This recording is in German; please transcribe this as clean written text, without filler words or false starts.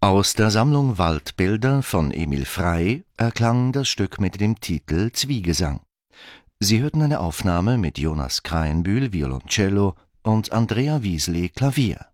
Aus der Sammlung Waldbilder von Emil Frey erklang das Stück mit dem Titel Zwiegesang. Sie hörten eine Aufnahme mit Jonas Krahenbühl, Violoncello, und Andrea Wiesli, Klavier.